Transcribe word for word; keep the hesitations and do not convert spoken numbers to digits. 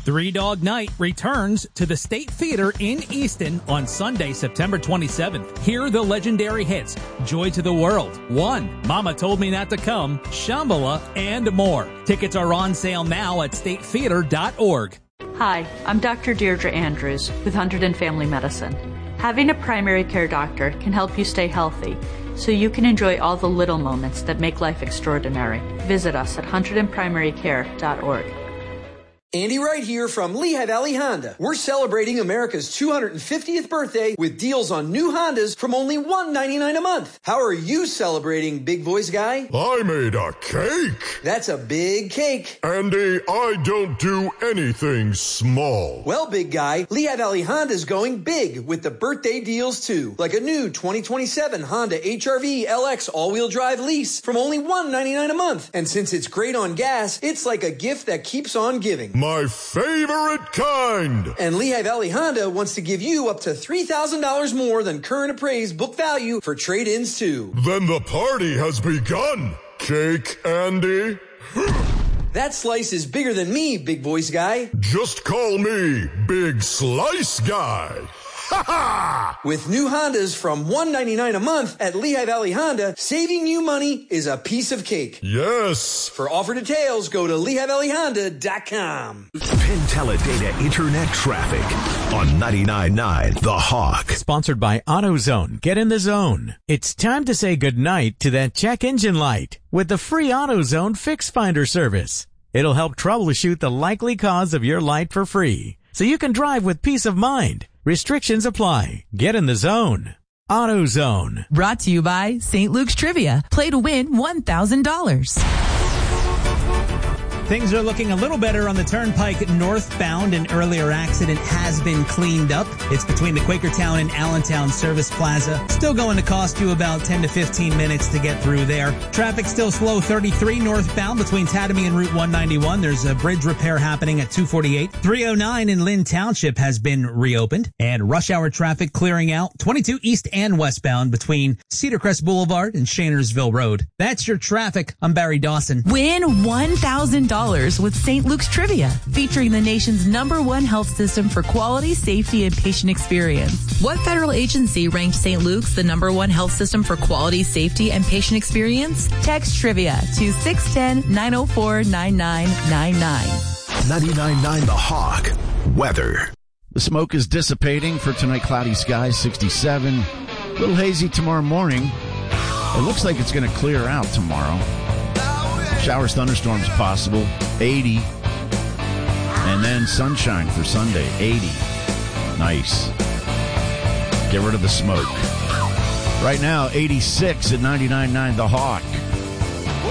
Three Dog Night returns to the State Theater in Easton on Sunday, September twenty-seventh. Hear the legendary hits, Joy to the World, One, Mama Told Me Not to Come, Shambhala, and more. Tickets are on sale now at state theater dot org. Hi, I'm Doctor Deirdre Andrews with Hunterdon Family Medicine. Having a primary care doctor can help you stay healthy, so you can enjoy all the little moments that make life extraordinary. Visit us at hunterdon primary care dot org. Andy Wright here from Lehigh Valley Honda. We're celebrating America's two hundred fiftieth birthday with deals on new Hondas from only one hundred ninety-nine dollars a month. How are you celebrating, big voice guy? I made a cake. That's a big cake. Andy, I don't do anything small. Well, big guy, Lehigh Valley Honda's going big with the birthday deals too. Like a new twenty twenty-seven Honda H R V L X all-wheel drive lease from only one hundred ninety-nine dollars a month. And since it's great on gas, it's like a gift that keeps on giving. My favorite kind. And Lehigh Valley Honda wants to give you up to three thousand dollars more than current appraised book value for trade-ins too. Then the party has begun. Cake, Andy. That slice is bigger than me, big voice guy. Just call me Big Slice Guy. Ha ha! With new Hondas from one hundred ninety-nine dollars a month at Lehigh Valley Honda, saving you money is a piece of cake. Yes. For offer details, go to lehigh valley honda dot com. Penn-Teledata Internet Traffic on ninety-nine point nine The Hawk. Sponsored by AutoZone. Get in the zone. It's time to say goodnight to that check engine light with the free AutoZone Fix Finder service. It'll help troubleshoot the likely cause of your light for free, so you can drive with peace of mind. Restrictions apply. Get in the zone. AutoZone. Brought to you by Saint Luke's Trivia. Play to win one thousand dollars. Things are looking a little better on the Turnpike northbound. An earlier accident has been cleaned up. It's between the Quakertown and Allentown Service Plaza. Still going to cost you about ten to fifteen minutes to get through there. Traffic still slow thirty-three northbound between Tatamy and Route one ninety-one. There's a bridge repair happening at two forty-eight. three oh nine in Lynn Township has been reopened. And rush hour traffic clearing out twenty-two east and westbound between Cedar Crest Boulevard and Shanersville Road. That's your traffic. I'm Barry Dawson. Win one thousand dollars with Saint Luke's Trivia, featuring the nation's number one health system for quality, safety, and patient experience. What federal agency ranked Saint Luke's the number one health system for quality, safety, and patient experience? Text Trivia to six one zero, nine oh four, nine nine nine nine. ninety-nine point nine The Hawk. Weather. The smoke is dissipating for tonight. Cloudy skies, sixty-seven. A little hazy tomorrow morning. It looks like it's going to clear out tomorrow. Showers, thunderstorms possible, eighty. And then sunshine for Sunday, eighty. Nice. Get rid of the smoke. Right now, eighty-six at ninety-nine point nine The Hawk.